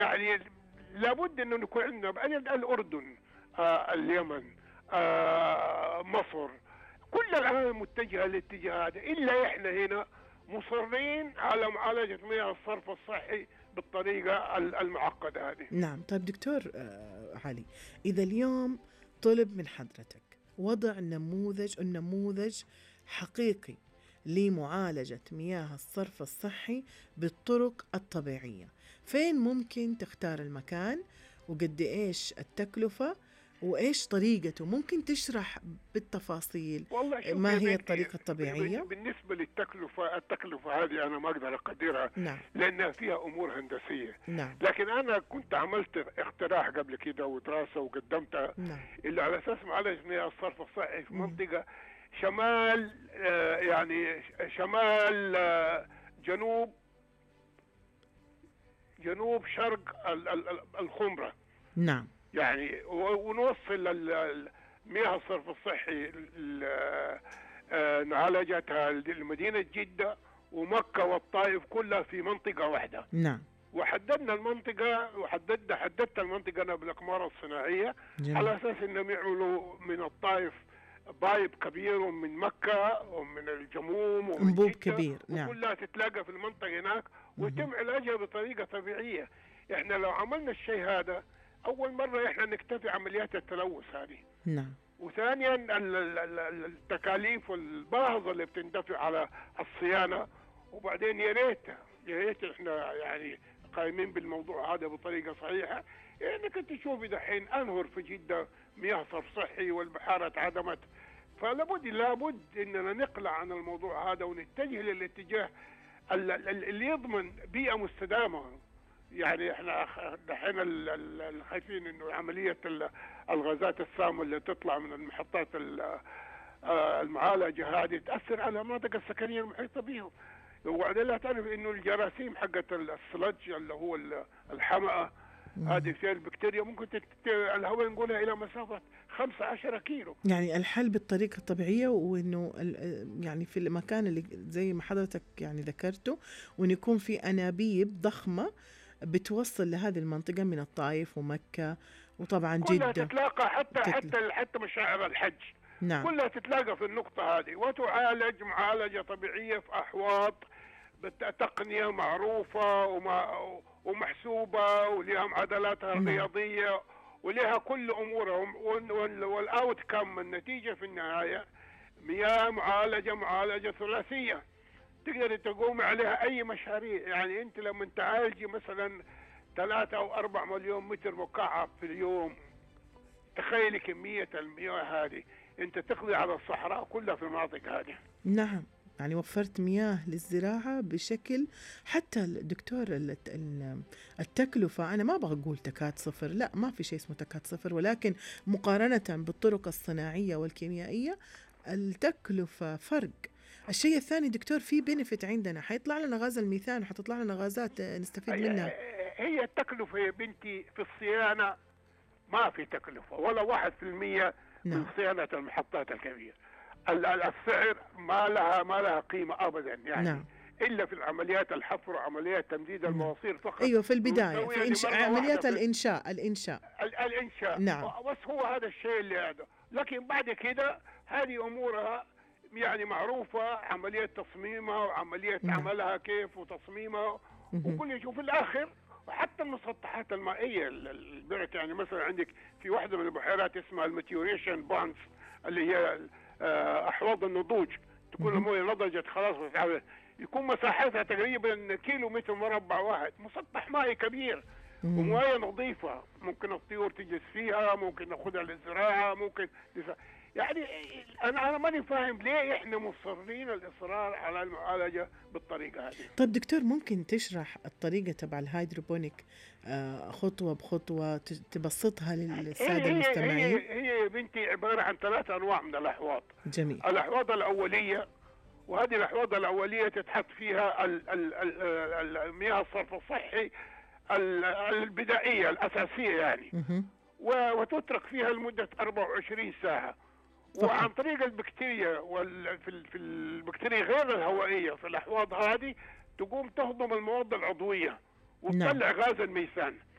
يعني لابد انه نكون عندنا الاردن، اليمن، مصر، كل العالم متجهه للاتجاه هذا، الا احنا هنا مصرين على معالجه مياه الصرف الصحي بالطريقه المعقده هذه. نعم. طيب دكتور علي، إذا اليوم طلب من حضرتك وضع النموذج حقيقي لمعالجة مياه الصرف الصحي بالطرق الطبيعية، فين ممكن تختار المكان، وقد إيش التكلفة، وإيش طريقته؟ ممكن تشرح بالتفاصيل والله شوف ما يا هي بنتي، الطريقة الطبيعية؟ بالنسبة التكلفة هذه أنا ما أقدر أقدرها، نعم. لأنها فيها أمور هندسية. نعم. لكن أنا كنت عملت اقتراح قبل كده ودراسة وقدمتها، نعم. اللي على أساس معالجة مياه الصرف الصحي في منطقة شمال، يعني شمال، جنوب شرق الخمرة. نعم. يعني ونوصل مياه الصرف الصحي، نعالجتها لمدينة جدة ومكة والطائف كلها في منطقة واحدة. نعم. وحددنا المنطقة، حددت المنطقة أنا بالأقمار الصناعية. جميل. على أساس أنهم يعملوا من الطائف بايب كبير، ومن مكة ومن الجموم ومن أنبوب جدة، كبير. نعم. وكلها تتلاقى في المنطقة هناك ويتم علاجها بطريقة طبيعية. إحنا لو عملنا الشيء هذا أول مرة إحنا نكتفي عمليات التلوث هذه. نعم. وثانيا التكاليف والباهظة اللي بتندفع على الصيانة. وبعدين يا ريت احنا يعني قايمين بالموضوع هذا بطريقة صحيحة. انك انت تشوفي دحين انهر في جدة مياه صرف صحي والبحارة اتعدمت. لابد اننا نقلع عن الموضوع هذا ونتجه للاتجاه اللي يضمن بيئة مستدامة. يعني احنا دحين خايفين انه عملية الغازات السامة اللي تطلع من المحطات المعالجة هذه تأثر على المناطق السكنية المحيطة بهم. وبعدين لا تعرف انه الجراثيم حقت السلج اللي هو الحمأة هذه فيها البكتيريا، ممكن الهواء ينقلها الى مسافة 15 كيلو. يعني الحل بالطريقة الطبيعية، وإنه يعني في المكان اللي زي ما حضرتك يعني ذكرته، وإنه يكون في أنابيب ضخمة بتوصل لهذه المنطقة من الطائف ومكة وطبعا كلها جدة. تتلاقى حتى مشاعر الحج. نعم. كلها تتلاقى في النقطة هذه وتعالج معالجة طبيعية في أحواض بتقنية معروفة ومحسوبة ولها معادلاتها الرياضية ولها كل أمورها. والأوت كم النتيجة في النهاية مياه معالجة ثلاثية تقدر تقوم عليها أي مشاريع. يعني أنت لما تعالجي مثلا 3 أو 4 مليون متر مكعب في اليوم، تخيلي كمية المياه هذه أنت تقضي على الصحراء كلها في المناطق هذه. نعم. يعني وفرت مياه للزراعة بشكل، حتى الدكتور التكلفة، أنا ما أبغى أقول تكاد صفر، لا ما في شيء اسمه تكاد صفر، ولكن مقارنة بالطرق الصناعية والكيميائية التكلفة فرق. الشيء الثاني دكتور، في بينفيت عندنا، حيطلع لنا غاز الميثان وحتطلع لنا غازات نستفيد منها. هي التكلفة يا بنتي في الصيانة ما في تكلفة ولا 1% من صيانة المحطات الكبيرة. السعر ما لها قيمة أبدا يعني. إلا في العمليات الحفر وعمليات تمديد المواسير فقط. أيوة في البداية في عمليات الإنشاء. نعم. بس هو هذا الشيء اللي هذا. لكن بعد كده هذه أمورها يعني معروفة، عملية تصميمها وعملية عملها كيف وتصميمها وكل شيء في الآخر. وحتى المسطحات المائية البرت، يعني مثلا عندك في واحدة من البحيرات اسمها الميتيوريشن بانس اللي هي أحواض النضوج، تكون المويه نضجت خلاص يكون مساحتها تقريبا كيلو متر مربع واحد، مسطح مائي كبير ومويه نظيفة، ممكن الطيور تجلس فيها، ممكن ناخذها للزراعة، ممكن يعني أنا ماني فاهم ليه إحنا مصرين الإصرار على المعالجة بالطريقة هذه. طيب دكتور، ممكن تشرح الطريقة تبع الهيدروبونيك خطوة بخطوة، تبسطها للسادة المستمعين؟ هي يا بنتي عبارة عن 3 أنواع من الأحواض. جميل. الأحواض الأولية، وهذه الأحواض الأولية تتحط فيها المياه الصرف الصحي البدائية الأساسية يعني. وتترك فيها لمدة 24 ساعة. وعن طريق البكتيريا في البكتيريا غير الهوائية في الأحواض هذه تقوم تهضم المواد العضوية وتطلع غاز الميثان.